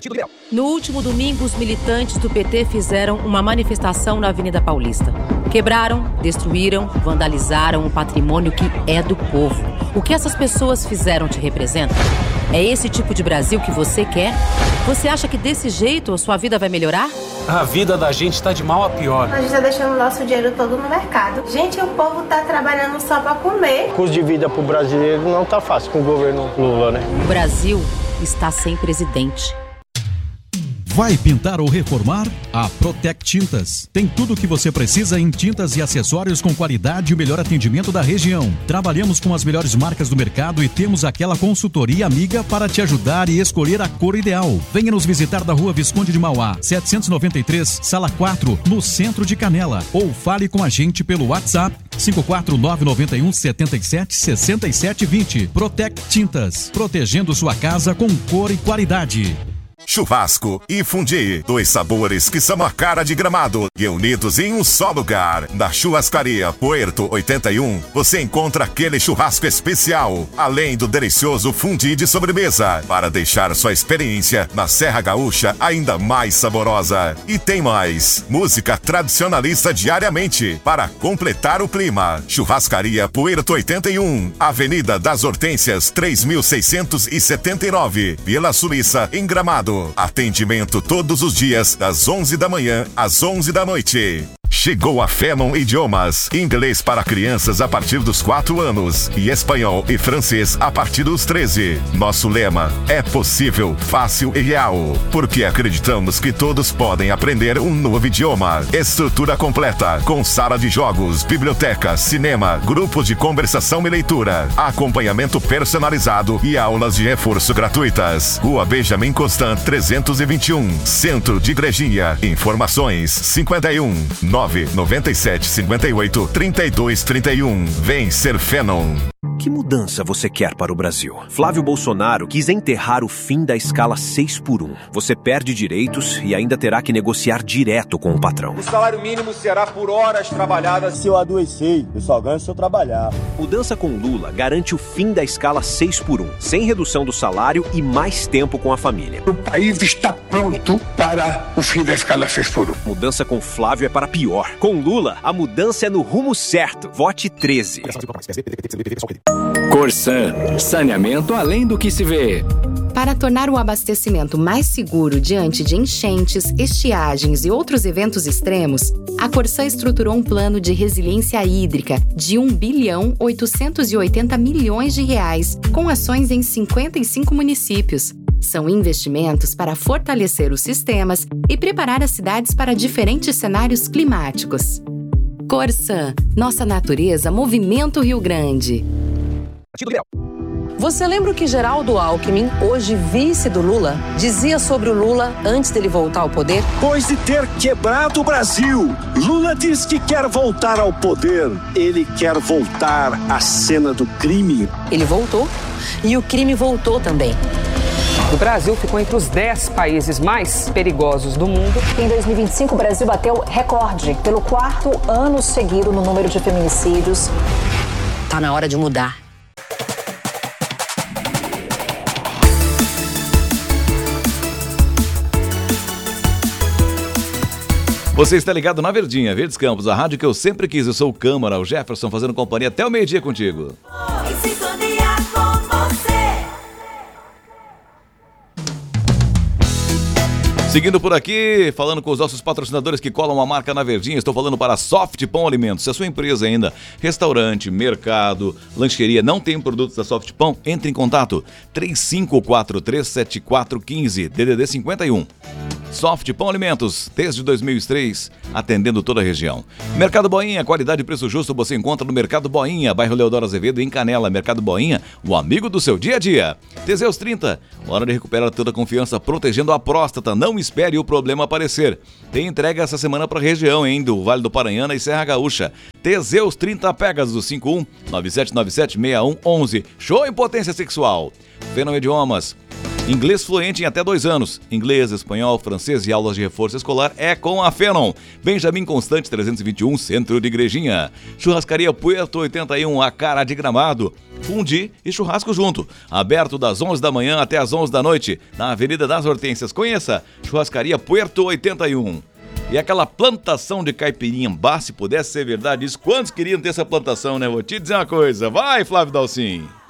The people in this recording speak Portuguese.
No último domingo, os militantes do PT fizeram uma manifestação na Avenida Paulista. Quebraram, destruíram, vandalizaram um patrimônio que é do povo. O que essas pessoas fizeram te representa? É esse tipo de Brasil que você quer? Você acha que desse jeito a sua vida vai melhorar? A vida da gente está de mal a pior. A gente tá deixando o nosso dinheiro todo no mercado. Gente, o povo tá trabalhando só pra comer. O custo de vida pro brasileiro não tá fácil com o governo Lula, né? O Brasil está sem presidente. Vai pintar ou reformar? A Protec Tintas. Tem tudo o que você precisa em tintas e acessórios com qualidade e o melhor atendimento da região. Trabalhamos com as melhores marcas do mercado e temos aquela consultoria amiga para te ajudar e escolher a cor ideal. Venha nos visitar da Rua Visconde de Mauá, 793, Sala 4, no centro de Canela. Ou fale com a gente pelo WhatsApp 54991 77 67 20. Protec Tintas. Protegendo sua casa com cor e qualidade. Churrasco e fundi, 2 sabores que são a cara de Gramado e unidos em um só lugar. Na Churrascaria Puerto 81, você encontra aquele churrasco especial, além do delicioso fundi de sobremesa, para deixar sua experiência na Serra Gaúcha ainda mais saborosa. E tem mais, música tradicionalista diariamente, para completar o clima. Churrascaria Puerto 81, Avenida das Hortênsias 3679, Vila Suíça, em Gramado. Atendimento todos os dias, das 11 da manhã às 11 da noite. Chegou a Phenom Idiomas, inglês para crianças a partir dos 4 anos e espanhol e francês a partir dos 13. Nosso lema é possível, fácil e real, porque acreditamos que todos podem aprender um novo idioma. Estrutura completa, com sala de jogos, biblioteca, cinema, grupos de conversação e leitura, acompanhamento personalizado e aulas de reforço gratuitas. Rua Benjamin Constant 321, Centro de Igrejinha. Informações 51 997 58 32 31. Vem ser Phenom. Que mudança você quer para o Brasil? Flávio Bolsonaro quis enterrar o fim da escala 6x1. Você perde direitos e ainda terá que negociar direto com o patrão. O salário mínimo será por horas trabalhadas. Se eu adoecer, eu só ganho se eu trabalhar. Mudança com Lula garante o fim da escala 6x1, sem redução do salário e mais tempo com a família. O país está pronto para o fim da escala 6x1. Mudança com Flávio é para pior. Com Lula, a mudança é no rumo certo. Vote 13. Corsan, saneamento além do que se vê. Para tornar o abastecimento mais seguro diante de enchentes, estiagens e outros eventos extremos, a Corsan estruturou um plano de resiliência hídrica de R$ 1.880 bilhões, com ações em 55 municípios. São investimentos para fortalecer os sistemas e preparar as cidades para diferentes cenários climáticos. Corsan, nossa natureza, Movimento Rio Grande. Você lembra o que Geraldo Alckmin, hoje vice do Lula, dizia sobre o Lula antes dele voltar ao poder? Depois de ter quebrado o Brasil, Lula diz que quer voltar ao poder. Ele quer voltar à cena do crime. Ele voltou e o crime voltou também. O Brasil ficou entre os 10 países mais perigosos do mundo. Em 2025, o Brasil bateu recorde pelo 4º ano seguido no número de feminicídios. Tá na hora de mudar. Você está ligado na Verdinha, Verdes Campos, a rádio que eu sempre quis. Eu sou o Câmara, o Jefferson, fazendo companhia até o meio-dia contigo. Em sintonia com você. Seguindo por aqui, falando com os nossos patrocinadores que colam a marca na Verdinha, estou falando para Soft Pão Alimentos. Se a sua empresa ainda, restaurante, mercado, lancheria, não tem produtos da Soft Pão, entre em contato. 35437415, DDD 51. Soft Pão Alimentos, desde 2003, atendendo toda a região. Mercado Boinha, qualidade e preço justo você encontra no Mercado Boinha, bairro Leodoro Azevedo, em Canela. Mercado Boinha, o amigo do seu dia a dia. Teseus 30, hora de recuperar toda a confiança protegendo a próstata. Não espere o problema aparecer. Tem entrega essa semana para a região, hein, do Vale do Paranhana e Serra Gaúcha. Teseus 30 Pegasus 51 9797 6111. Show em potência sexual. Phenom Idiomas. Inglês fluente em até 2 anos. Inglês, espanhol, francês e aulas de reforço escolar é com a Fenon. Benjamin Constante 321, Centro de Igrejinha. Churrascaria Puerto 81, a cara de Gramado. Fundi e churrasco junto. Aberto das 11 da manhã até as 11 da noite. Na Avenida das Hortênsias. Conheça Churrascaria Puerto 81. E aquela plantação de caipirinha, se pudesse ser verdade isso, quantos queriam ter essa plantação, né? Vou te dizer uma coisa. Vai, Flávio Dalcin.